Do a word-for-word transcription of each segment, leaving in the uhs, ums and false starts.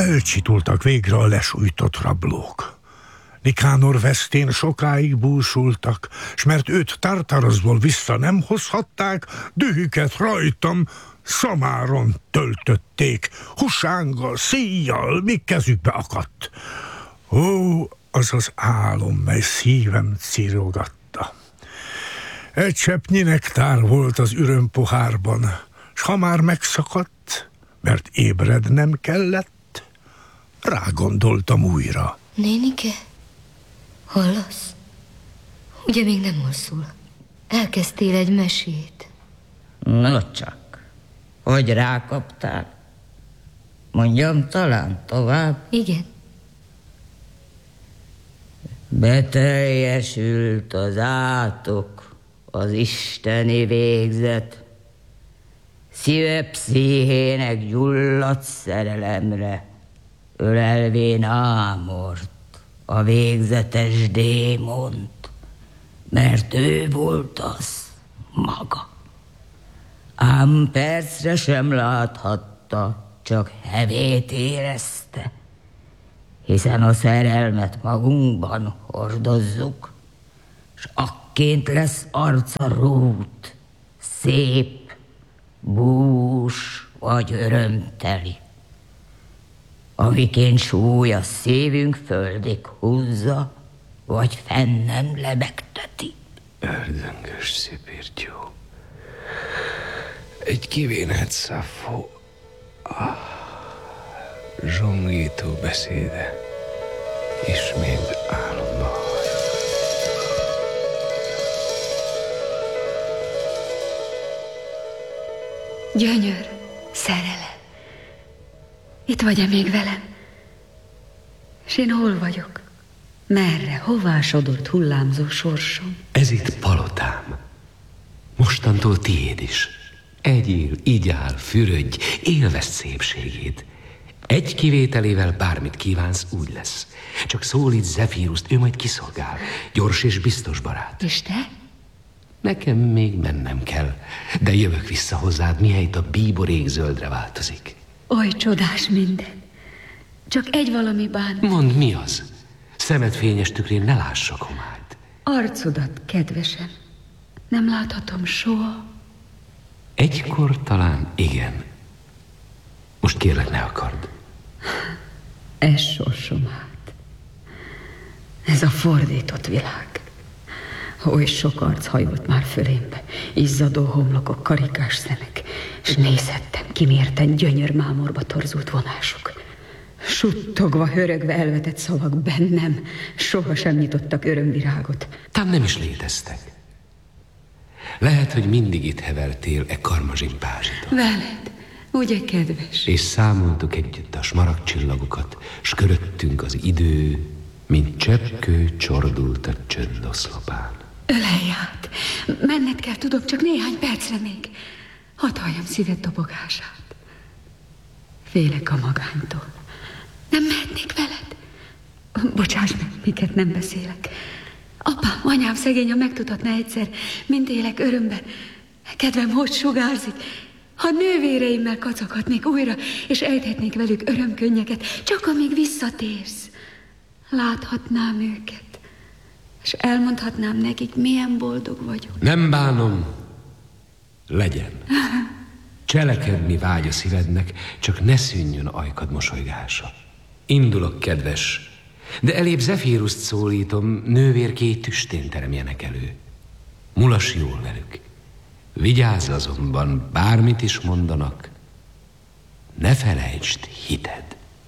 Elcsitultak végre a lesújtott rablók. Nikánor vesztén sokáig búsultak, s mert őt Tartarosból vissza nem hozhatták, dühüket rajtam szamáron töltötték, husánggal, szíjjal, míg kezükbe akadt. Ó, az az álom, mely szívem cirogatta. Egy cseppnyi nektár volt az üröm pohárban, s ha már megszakadt, mert ébrednem kellett, rágondoltam újra. Nénike, hallasz? Ugye még nem alszol? Elkezdtél egy mesét. No csak, hogy rákaptál? Mondjam talán tovább? Igen. Beteljesült az átok, az isteni végzet, szíve pszichének gyulladt szerelemre, ölelvén Ámort, a végzetes démont, mert ő volt az maga. Ám percre sem láthatta, csak hevét érezte, hiszen a szerelmet magunkban hordozzuk, s akként lesz arca rút, szép, bús vagy örömteli, amiként súly a szívünk földig húzza, vagy fennen lebegteti. Ördöngös szipirtyó, egy kivénet Szaffó, ah, zsongító beszéde, ismét álomba hajt. Gyönyör, szerelem, itt vagy-e még velem? És én hol vagyok? Merre, hová sodort hullámzó sorsom? Ez itt palotám. Mostantól tiéd is. Egyél, igyál, fürödj, élvezd szépségét. Egy kivételével bármit kívánsz, úgy lesz. Csak szólíts Zefiruszt, ő majd kiszolgál. Gyors és biztos barát. És te? Nekem még mennem kell, de jövök vissza hozzád, mihelyt a bíborék zöldre változik. Oly csodás minden. Csak egy valami bánt. Mondd, mi az? Szemed fényes tükrén ne lássak homályt. Arcodat, kedvesem, nem láthatom soha. Egykor talán igen. Most kérlek, ne akard. Ez sorsom hát. Ez a fordított világ. Oly sok arc hajolt már fölémbe, izzadó homlokok, karikás szemek, és nézhettem, kimérten gyönyör mámorba torzult vonások. Suttogva, hörögve elvetett szavak bennem, sohasem nyitottak örömvirágot. Tám nem is léteztek. Lehet, hogy mindig itt hevertél e karmazsin pázsita. Veled, ugye kedves? És számoltuk együtt a smaragdcsillagokat, s köröttünk az idő, mint cseppkő csordult a csöndoszlopán. Ölelj át! Menned kell, tudom, csak néhány percre még. Hadd halljam szíved dobogását. Félek a magánytól. Nem mehetnék veled? Bocsáss meg, miket nem beszélek. Apám, anyám szegény, ha megtudhatná egyszer, mint élek örömben. Kedvem hogy sugárzik. Ha nővéreimmel kacaghatnék újra, és ejthetnék velük örömkönnyeket, csak amíg visszatérsz. Láthatnám őket, és elmondhatnám nekik, milyen boldog vagyok. Nem bánom, legyen. Cselekedni vágy a szívednek, csak ne szűnjön ajkad mosolygása. Indulok, kedves, de elébb Zefiruszt szólítom, nővérkéi tüstén teremjenek elő. Mulass jól velük. Vigyázz azonban, bármit is mondanak, ne felejtsd hited.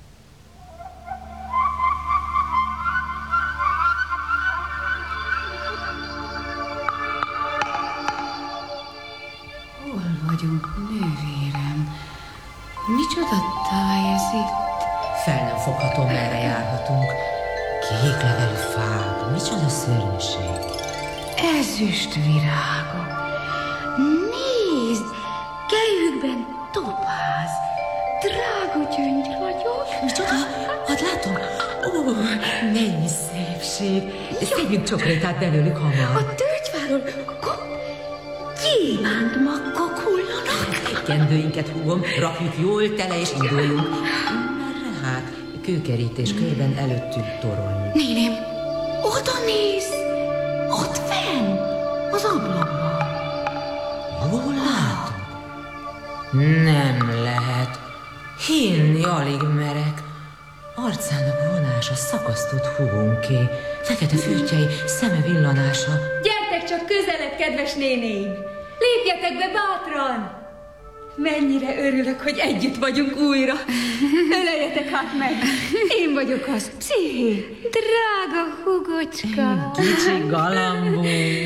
Hol vagyunk, nővérem? Micsoda táj ez itt? Fel nem fogható, merre járhatunk. Kék levelű fák, micsoda szörnyűség. Ezüst virágok. Nézd, kelyükben topáz. Drága gyöngyr vagyok. Micsoda? Hadd látom. Ó, mennyi szépség. Szedjünk csokrétát belőlük hamar. A tölgyfáról gyémánt makkok hullanak. Kendőinket húgom, rakjuk jól tele és induljunk. Merre hát, kőkerítés körben előttünk torony. Néném, oda néz! Ott fenn, az ablakban. Jól látom. Nem lehet. Hinni alig merek. Arcának vonása szakasztott húgunké, fekete fürtjei, szeme villanása. Gyertek csak közelebb, kedves nénéim! Lépjetek be bátran! Mennyire örülök, hogy együtt vagyunk újra. Öleljetek hát meg! Én vagyok az, Psziché. Drága hugocska! Kicsi galambú.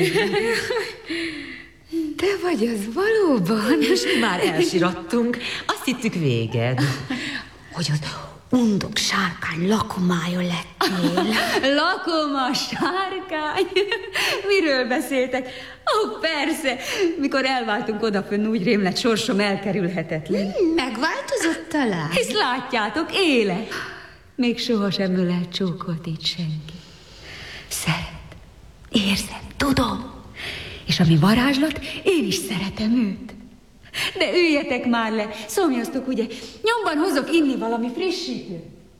Te vagy az valóban? És már elsirattunk. Azt hittük véged. Hogy az undok sárkány lakomája lettél. Lakoma, sárkány? Miről beszéltek? Ó, oh, persze, mikor elváltunk odafönn, úgy rém lett sorsom elkerülhetetlen. Megváltozott talán? Hisz látjátok, élek. Még sohasem ölelt csókolt itt senki. Szeret, érzem, tudom. És ami varázslat, én is szeretem őt. De üljetek már le, szomjaztok, ugye? Nyomban hozok inni valami frissítőt.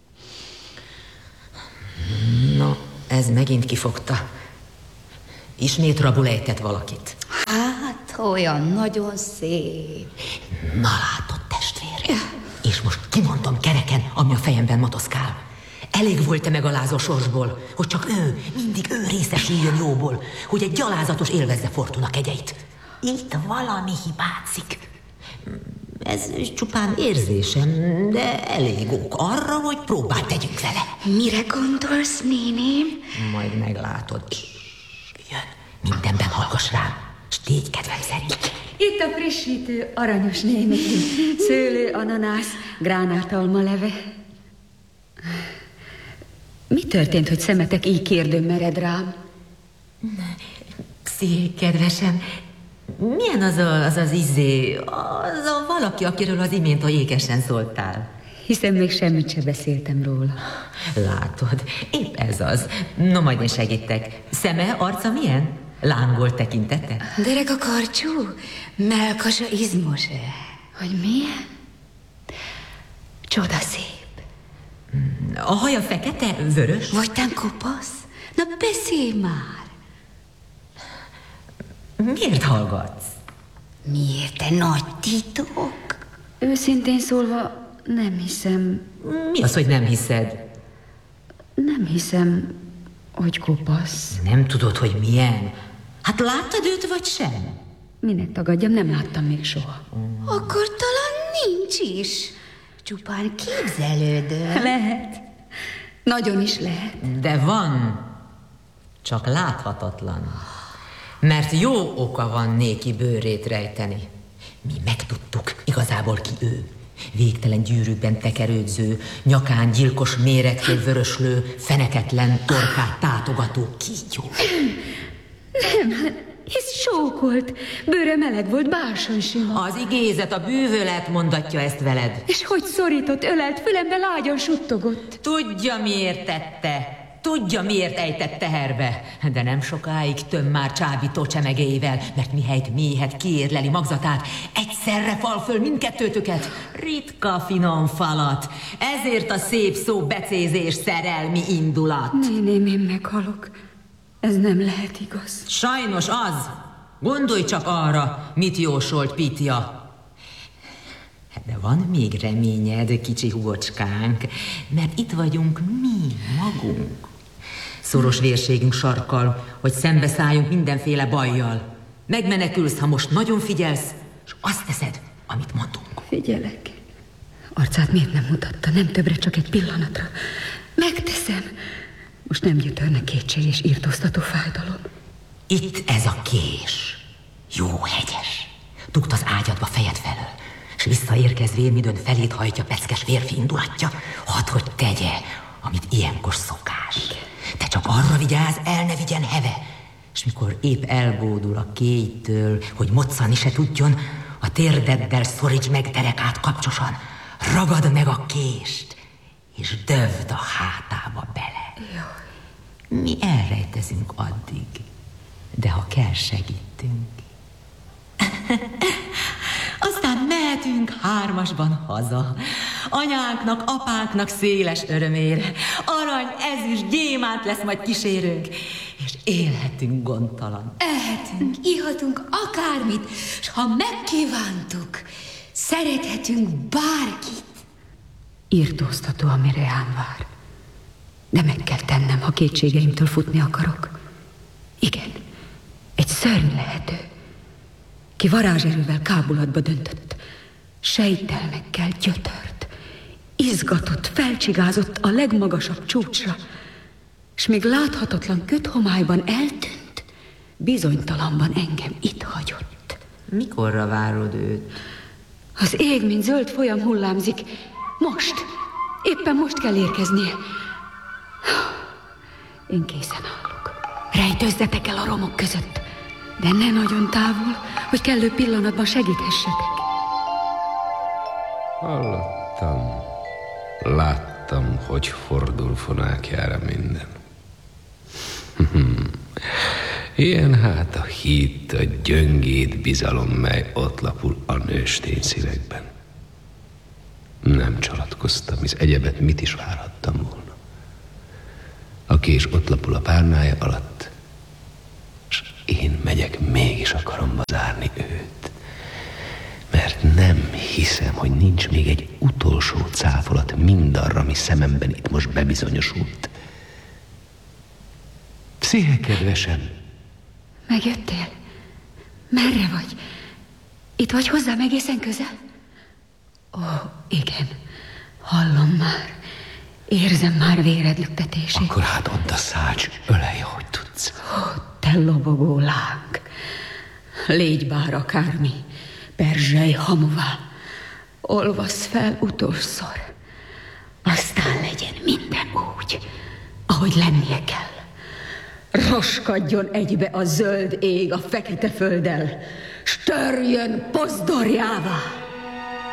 No, ez megint kifogta. Ismét rabul ejtett valakit. Hát, olyan nagyon szép. Na látod, testvér. És most kimondom kereken, ami a fejemben motoszkál. Elég volt-e megalázó sorsból, hogy csak ő, mindig ő részesüljön jóból, hogy egy gyalázatos élvezze fortuna kegyeit. Itt valami hibázik. Ez csupán érzésem, de elég ok arra, hogy próbát tegyünk vele. Mire gondolsz, néném? Majd meglátod. Jön, mindenben hallgass rám, s tégy kedvem szerint. Itt a frissítő, aranyos nénéim. Szőlő, ananász, gránátalma leve. Mi történt, hogy szemetek így kérdőn mered rám? Xi, kedvesem, milyen az a, az, az izé, az a valaki, akiről az imént a jégesen szóltál? Hiszen még semmit sem beszéltem róla. Látod, épp ez az. No, majd én segítek. Szeme, arca milyen? Lángol tekintete? Derek a karcsú, melkasa izmos-e? Hogy milyen? Csodaszép. A haja fekete, vörös? Vagy tán kopasz? Na beszélj már. Miért hallgatsz? Miért, te nagy titok? Őszintén szólva, nem hiszem. Mi az, hogy nem hiszed? Nem hiszem, hogy kopasz. Nem tudod, hogy milyen? Hát láttad őt, vagy sem? Minek tagadjam, nem láttam még soha. Akkor talán nincs is. Csupán képzelődő. Lehet. Nagyon is lehet. De van. Csak láthatatlan. Mert jó oka van néki bőrét rejteni. Mi megtudtuk igazából ki ő. Végtelen gyűrűkben tekerődző, nyakán gyilkos méregtől vöröslő, feneketlen torkát tátogató kígyó. Nem, hát hisz sókolt. Bőre meleg volt, bársan sima. Az igézet, a bűvölet mondatja ezt veled. És hogy szorított, ölelt, fülembe lágyan suttogott. Tudja, miért tette. Tudja, miért ejtett teherbe. De nem sokáig töm már csábító csemegéivel, mert mihelyt méhet kiérleli magzatát, egyszerre fal föl mindkettőtöket. Ritka finom falat. Ezért a szép szó becézés, szerelmi indulat. Néném, én meghalok. Ez nem lehet igaz. Sajnos az. Gondolj csak arra, mit jósolt Pitya. De van még reményed, kicsi hugocskánk, mert itt vagyunk mi magunk. Szoros vérségünk sarkal, hogy szembeszálljunk mindenféle bajjal. Megmenekülsz, ha most nagyon figyelsz, és azt teszed, amit mondunk. Figyelek. Arcát miért nem mutatta, nem többre, csak egy pillanatra. Megteszem. Most nem gyötörne kétség és írtóztató fájdalom. Itt ez a kés. Jó hegyes. Dugd az ágyadba fejed felől, és visszaérkezvél, midőn felét hajtja peckes férfi indulatja, hadd, hogy tegye, amit ilyenkor szokás. Te csak arra vigyázz, el ne vigyen heve, és mikor épp elbódul a kéjtől, hogy moccani se tudjon, a térdeddel szoríts meg derekát kapcsosan, ragad meg a kést, és dövd a hátába bele. Jaj. Mi elrejtezünk addig, de ha kell, segítünk. Aztán mer Mehetünk hármasban haza. Anyánknak, apáknak széles örömére. Arany, ezüst, gyémánt lesz majd kísérőnk. És élhetünk gondtalan. Ehetünk, ihatunk akármit, és ha megkívántuk, szerethetünk bárkit. Írtóztató, amire rám vár. De meg kell tennem, ha kétségeimtől futni akarok. Igen, egy szörny lehető, ki varázserővel kábulatba döntött, sejtelmekkel gyötört, izgatott, felcsigázott a legmagasabb csúcsra, s még láthatatlan köthomályban eltűnt, bizonytalanban engem itt hagyott. Mikorra várod őt? Az ég, mint zöld folyam hullámzik. Most, éppen most kell érkeznie. Én készen állok. Rejtőzzetek el a romok között, de ne nagyon távol, hogy kellő pillanatban segíthessetek. Hallottam, láttam, hogy fordul fonákjára minden. Ilyen hát a hit, a gyöngéd bizalom, mely ott lapul a nőstény szívekben. Nem csalatkoztam, hisz egyebet mit is várhattam volna. A kés ott lapul a párnája alatt, és én megyek mégis a karomba zárni őt. Mert nem hiszem, hogy nincs még egy utolsó cáfolat mindarra, ami szememben itt most bebizonyosult. Psziche, kedvesem! Megjöttél? Merre vagy? Itt vagy hozzám egészen közel? Ó, igen, hallom már. Érzem már véred lüktetését. Akkor hát add a szács, ölelj, ahogy tudsz. Ó, te lobogó láng! Légy bár akármi, perzsely hamuvá. Olvasz fel utolszor. Aztán legyen minden úgy, ahogy lennie kell. Roskadjon egybe a zöld ég a fekete földdel, s törjön pozdorjává.